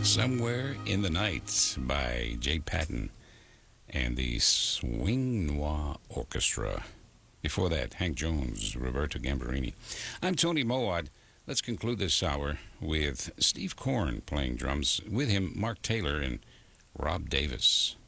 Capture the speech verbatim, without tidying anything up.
Somewhere in the Night by Jay Patton and the Swing Noir Orchestra. Before that, Hank Jones, Roberto Gambarini. I'm Tony Mowat. Let's conclude this hour with Steve Korn playing drums. With him, Mark Taylor and Rob Davis.